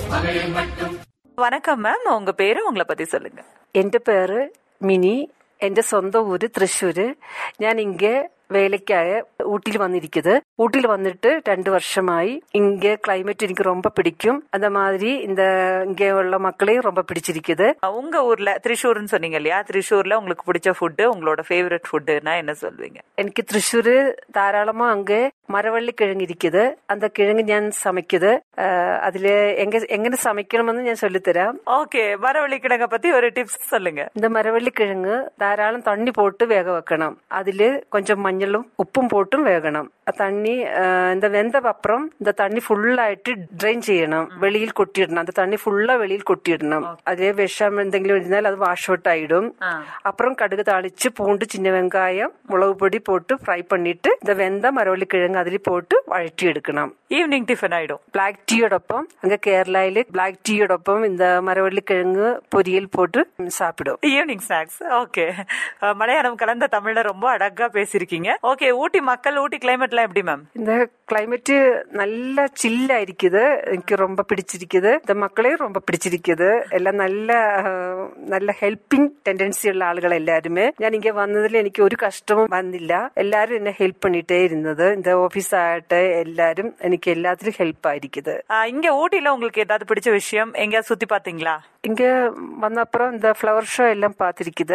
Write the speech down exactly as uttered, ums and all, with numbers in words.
வணக்கம் மேம், உங்க பேரு, உங்களை பத்தி சொல்லுங்க. എന്റെ പേര് മിനി. എന്റെ സ്വന്തം ഊര് തൃശ്ശൂര്. ഞാൻ ഇങ്ങേ வேலைக்காக ஊட்டியில் வந்திருக்குது. ஊட்டியில் வந்துட்டு ரெண்டு வருஷமாயி. இங்க கிளைமேட் எனக்கு ரொம்ப பிடிக்கும். அந்த மாதிரி இந்த இங்க உள்ள மக்களையும் ரொம்ப பிடிச்சிருக்குது. உங்க ஊர்ல திரிசூர்னு சொன்னீங்க இல்லையா, திரிசூர்ல உங்களுக்கு பிடிச்ச ஃபுட்டு, உங்களோட ஃபேவரட் ஃபுட்டுனா என்ன சொல்வீங்க? എനിക്ക് തൃശ്ശൂര് ധാരാളമാ அங்கே மரவள்ளி கிழங்கு இருக்குது. அந்த கிழங்கு ഞാൻ சமைக்குது. അതില് എങ്ങനെ சமைக்கணும்னு ഞാൻ சொல்லித்தരാം. ஓகே, மரவள்ளி கிழங்க பத்தி ஒரு டிப்ஸ் சொல்லுங்க. இந்த மரவள்ளி கிழங்கு தாராளம் தண்ணி போட்டு வேக வைக்கணும். அதிല് கொஞ்சம் மஞ்சளும் உப்பும் போட்டும் வேகணும். தண்ணி இந்த வெந்த அப்புறம் இந்த தண்ணி ஃபுல்லாയിട്ട് ഡ്രെയിൻ ചെയ്യണം. വെളിയിൽ കൊട്ടിയിടണം. அந்த தண்ணி ஃபுல்லா வெளியில் கொட்டிடணும். அதே விஷம் എന്തെങ്കിലും இருந்தால் அது வாஷ் அவுட் ஆயிடும். அப்புறம் கடுகு தாளிச்சு பூண்டு சின்ன வெங்காயம் மிளகு பொடி போட்டு ஃப்ரை பண்ணிட்டு இந்த வெந்த மரவள்ளி கிழங்கு അതിൽ போட்டு വഴറ്റി എടുക്കണം. ஈவினிங் டிஃபன் ஆயிடும். பிளாக் டீயோடொപ്പം அங்க கேரளாயில பிளாக் டீயோடொപ്പം இந்த மரவள்ளி கிழங்கு பொரியல் போட்டு சாப்பிடும். Evening snacks. ஓகே, மலையாளம் கலந்த தமிழ்ல ரொம்ப அழகா பேசிருக்கீங்க. ஓகே, ஊட்டி மக்கள், ஊட்டி கிளைமேட்லாம் எப்படி மேம்? இந்த கிளைமேட் நல்ல சில்லா இருக்குது. எனக்கு ரொம்ப பிடிச்சிருக்குது. இந்த மக்களையும் ரொம்ப பிடிச்சிருக்குது. எல்லாம் நல்ல நல்ல ഹെൽപ്പിംഗ് ടെൻഡൻസി ഉള്ള ആളുകൾ എല്ലാരുമേ. ഞാൻ ഇങ്ങനെ വന്നതിൽ എനിക്ക് ഒരു കഷ്ടവും വന്നില്ല. എല്ലാരും എന്നെ ഹെൽപ്പ് பண்ணிட்டே இருந்தது. இந்த ஆபீஸ் ஆகട്ടെ எல்லாரும் எனக்கு எல்லாத்துலயும் ஹெல்ப் ஆயிருக்குது. இங்க ஊட்டில உங்களுக்கு ஏதாவது பிடிச்ச விஷயம், எங்க சுத்தி பாத்தீங்களா? இங்க வந்த அப்புறம் இந்த ஃப்ளவர் ஷோ எல்லாம் பாத்திருக்குது.